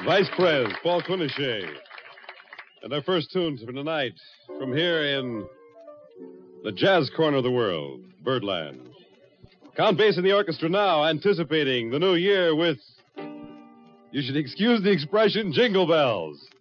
Vice Pres, Paul Quinochet. And our first tunes for tonight from here in the jazz corner of the world, Birdland. Count Bass in the orchestra now, anticipating the new year with, you should excuse the expression, jingle bells.